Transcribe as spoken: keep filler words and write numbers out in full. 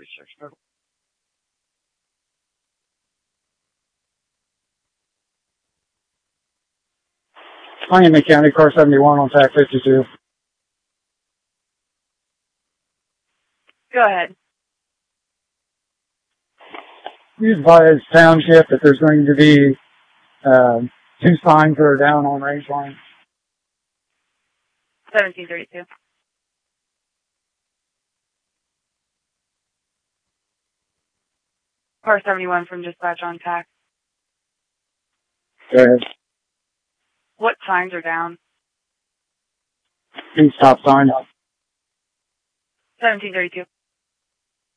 three six. Miami County, car seventy-one on tack fifty-two. Go ahead. You advise township that there's going to be uh, two signs that are down on range line. seventeen thirty-two. Car seventy-one from dispatch on tack. Go ahead. What signs are down? East stop sign. seventeen thirty-two.